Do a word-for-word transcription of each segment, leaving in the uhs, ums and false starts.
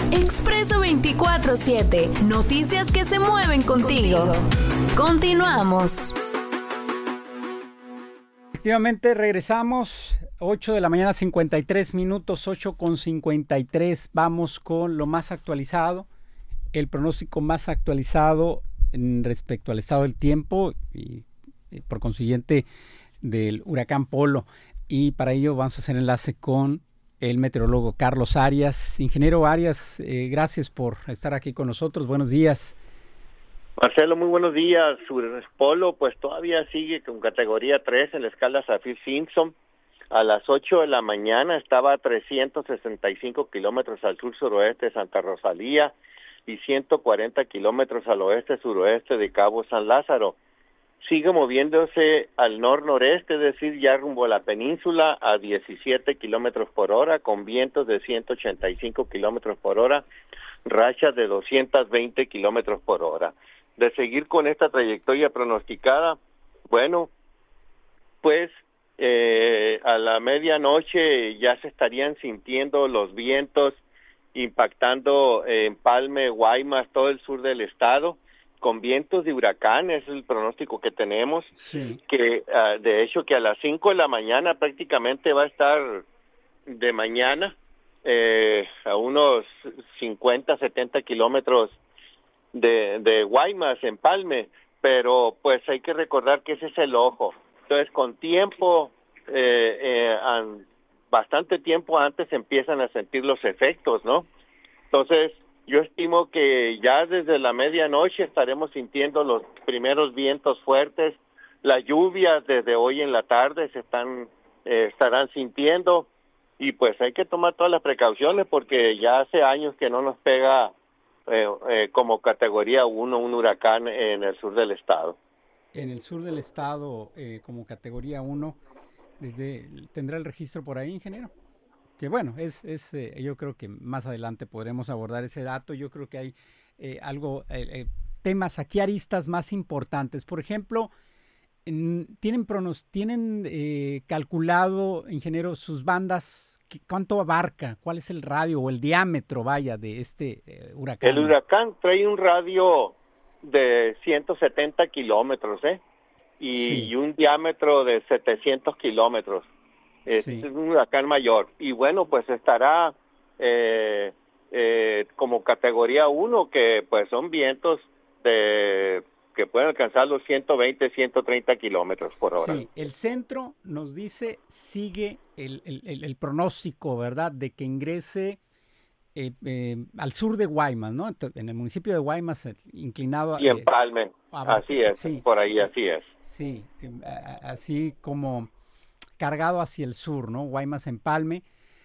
Expreso veinticuatro siete. Noticias que se mueven contigo. Continuamos. Efectivamente, regresamos. ocho de la mañana, cincuenta y tres minutos, ocho con cincuenta y tres. Vamos con lo más actualizado, el pronóstico más actualizado en respecto al estado del tiempo y, y por consiguiente del huracán Polo. Y para ello vamos a hacer enlace con el meteorólogo Carlos Arias. Ingeniero Arias, eh, gracias por estar aquí con nosotros. Buenos días. Marcelo, muy buenos días. Polo pues todavía sigue con categoría tres en la escala Saffir-Simpson. A las ocho de la mañana estaba a trescientos sesenta y cinco kilómetros al sur-suroeste de Santa Rosalía y ciento cuarenta kilómetros al oeste-suroeste de Cabo San Lázaro. Sigue moviéndose al nor-noreste, es decir, ya rumbo a la península a diecisiete kilómetros por hora, con vientos de ciento ochenta y cinco kilómetros por hora, rachas de doscientos veinte kilómetros por hora. De seguir con esta trayectoria pronosticada, bueno, pues eh, a la medianoche ya se estarían sintiendo los vientos impactando en Empalme, Guaymas, todo el sur del estado, con vientos de huracán, es el pronóstico que tenemos, sí. que uh, de hecho que a las cinco de la mañana prácticamente va a estar de mañana eh, a unos cincuenta, setenta kilómetros de, de Guaymas, Empalme, pero pues hay que recordar que ese es el ojo. Entonces con tiempo, eh, eh, an, bastante tiempo antes empiezan a sentir los efectos, ¿no? Entonces yo estimo que ya desde la medianoche estaremos sintiendo los primeros vientos fuertes, las lluvias desde hoy en la tarde se están eh, estarán sintiendo y pues hay que tomar todas las precauciones porque ya hace años que no nos pega eh, eh, como categoría uno un huracán en el sur del estado. En el sur del estado eh, como categoría uno, desde ¿tendrá el registro por ahí, ingeniero? Que bueno, es, es eh, yo creo que más adelante podremos abordar ese dato. Yo creo que hay eh, algo, eh, eh, temas aquí aristas más importantes. Por ejemplo, en, ¿tienen, pronos, tienen eh, calculado, ingeniero, sus bandas? ¿Cuánto abarca? ¿Cuál es el radio o el diámetro, vaya, de este eh, huracán? El huracán trae un radio de ciento setenta kilómetros, ¿eh? Y, sí. y un diámetro de setecientos kilómetros. Es, sí. es un huracán mayor. Y bueno, pues estará eh, eh, como categoría uno, que pues son vientos de que pueden alcanzar los ciento veinte, ciento treinta kilómetros por hora. Sí, el centro nos dice, sigue el, el, el pronóstico, ¿verdad?, de que ingrese eh, eh, al sur de Guaymas, ¿no? En el municipio de Guaymas, inclinado... Y en Empalme, eh, así es, sí, por ahí así es. Sí, así como cargado hacia el sur, ¿no? Guaymas, Empalme,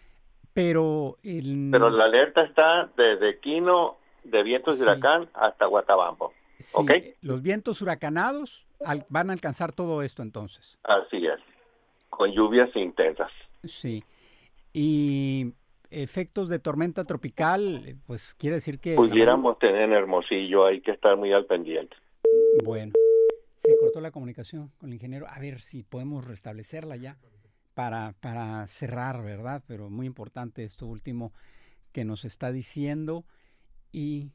pero... El... Pero la alerta está desde Quino, de vientos sí. de huracán, hasta Guatabampo. Sí, ¿Okay? Los vientos huracanados al, van a alcanzar todo esto entonces. Así es, con lluvias intensas. Sí, y efectos de tormenta tropical, pues quiere decir que... Pudiéramos tener en Hermosillo, hay que estar muy al pendiente. Bueno, se cortó la comunicación con el ingeniero, a ver si podemos restablecerla ya para, para cerrar, ¿verdad? Pero muy importante esto último que nos está diciendo. Y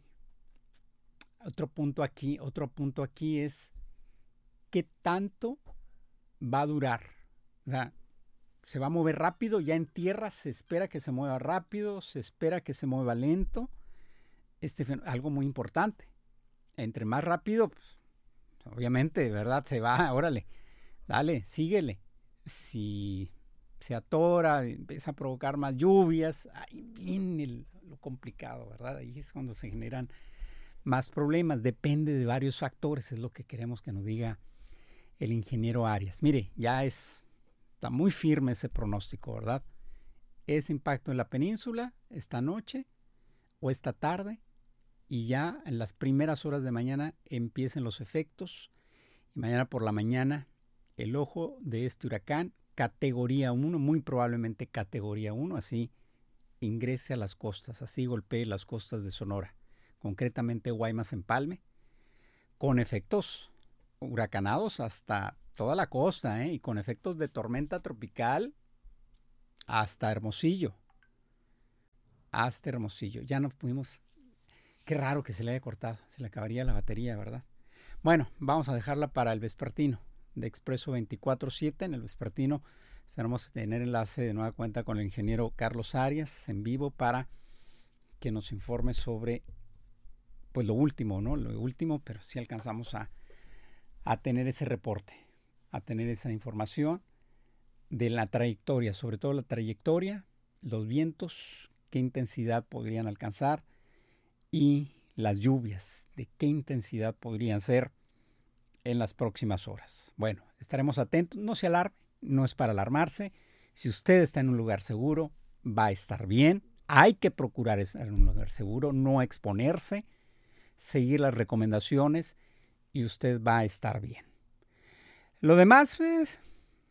otro punto aquí, otro punto aquí es ¿qué tanto va a durar? O sea, ¿se va a mover rápido? Ya en tierra se espera que se mueva rápido, se espera que se mueva lento. Este algo muy importante. Entre más rápido, pues, obviamente, ¿verdad? Se va, órale, dale, síguele. Si se atora, empieza a provocar más lluvias, ahí viene el, lo complicado, ¿verdad? Ahí es cuando se generan más problemas, depende de varios factores, es lo que queremos que nos diga el ingeniero Arias. Mire, ya es, está muy firme ese pronóstico, ¿verdad? Es impacto en la península esta noche o esta tarde y ya en las primeras horas de mañana empiecen los efectos y mañana por la mañana el ojo de este huracán, categoría uno, muy probablemente categoría uno, así ingrese a las costas, así golpee las costas de Sonora. Concretamente Guaymas, Empalme, con efectos huracanados hasta toda la costa, ¿eh? Y con efectos de tormenta tropical hasta Hermosillo. hasta Hermosillo. Ya no pudimos. Qué raro que se le haya cortado. Se le acabaría la batería, ¿verdad? Bueno, vamos a dejarla para el vespertino de Expreso veinticuatro siete. En el vespertino esperamos tener enlace de nueva cuenta con el ingeniero Carlos Arias en vivo para que nos informe sobre pues lo último, ¿no? Lo último, pero sí alcanzamos a, a tener ese reporte, a tener esa información de la trayectoria, sobre todo la trayectoria, los vientos, qué intensidad podrían alcanzar y las lluvias, de qué intensidad podrían ser en las próximas horas. Bueno, estaremos atentos, no se alarme, no es para alarmarse. Si usted está en un lugar seguro, va a estar bien. Hay que procurar estar en un lugar seguro, no exponerse, seguir las recomendaciones y usted va a estar bien. Lo demás es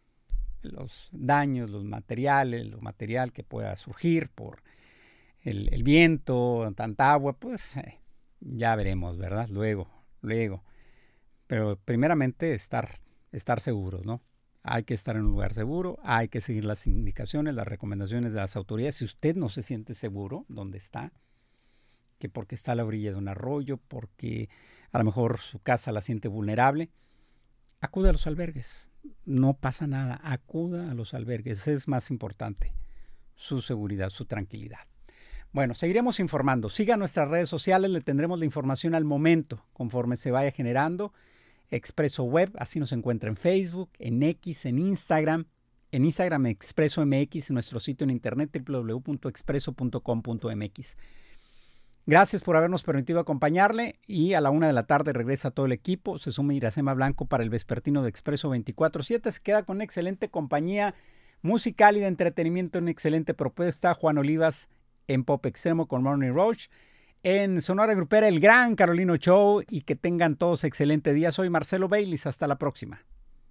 los daños, los materiales, lo material que pueda surgir por el, el viento, tanta agua, pues eh, ya veremos, ¿verdad? Luego, luego. Pero primeramente estar, estar seguros, ¿no? Hay que estar en un lugar seguro, hay que seguir las indicaciones, las recomendaciones de las autoridades. Si usted no se siente seguro donde está, que porque está a la orilla de un arroyo, porque a lo mejor su casa la siente vulnerable, acude a los albergues. No pasa nada, acuda a los albergues. Es más importante su seguridad, su tranquilidad. Bueno, seguiremos informando. Siga nuestras redes sociales, le tendremos la información al momento, conforme se vaya generando. Expreso Web, así nos encuentra en Facebook, en X, en Instagram. En Instagram, Expreso M X, nuestro sitio en internet, doble u doble u doble u punto expreso punto com punto m x. Gracias por habernos permitido acompañarle y a la una de la tarde regresa todo el equipo. Se suma Iracema Blanco para el vespertino de Expreso veinticuatro siete. Se queda con una excelente compañía musical y de entretenimiento, una excelente propuesta. Juan Olivas en Pop Extremo con Morning Roach. En Sonora Grupera, el gran Carolino Show, y que tengan todos excelente día. Soy Marcelo Baylis, hasta la próxima.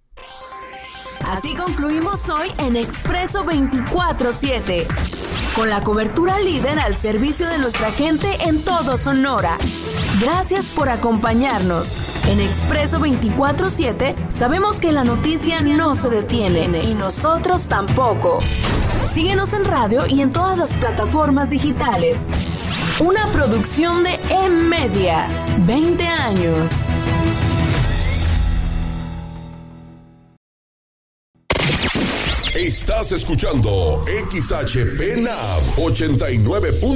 Así concluimos hoy en Expreso veinticuatro siete, con la cobertura líder al servicio de nuestra gente en todo Sonora. Gracias por acompañarnos. En Expreso veinticuatro siete sabemos que la noticia no se detiene y nosotros tampoco. Síguenos en radio y en todas las plataformas digitales. Una producción de M-Media. veinte años. Estás escuchando X H P N A M ochenta y nueve punto